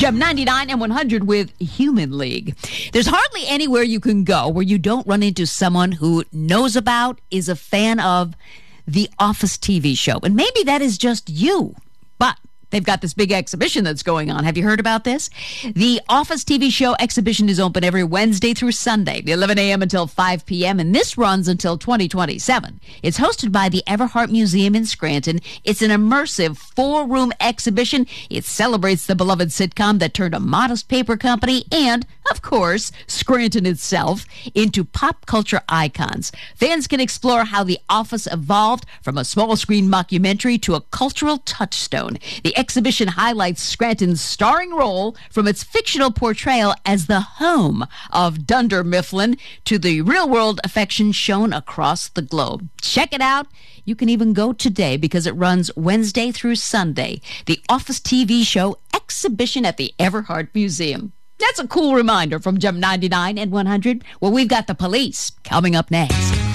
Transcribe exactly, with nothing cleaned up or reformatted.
Gem ninety-nine and one hundred with Human League. There's hardly anywhere you can go where you don't run into someone who knows about, is a fan of The Office T V show. And maybe that is just you. But they've got this big exhibition that's going on. Have you heard about this? The Office T V show exhibition is open every Wednesday through Sunday, eleven a.m. until five p.m., and this runs until twenty twenty-seven. It's hosted by the Everhart Museum in Scranton. It's an immersive four-room exhibition. It celebrates the beloved sitcom that turned a modest paper company and, of course, Scranton itself into pop culture icons. Fans can explore how The Office evolved from a small-screen mockumentary to a cultural touchstone. The exhibition highlights Scranton's starring role from its fictional portrayal as the home of Dunder Mifflin to the real-world affection shown across the globe. Check it out. You can even go today because it runs Wednesday through Sunday. The Office T V show exhibition at the Everhart Museum. That's a cool reminder from Gem ninety-nine and one hundred. Well, we've got the police coming up next.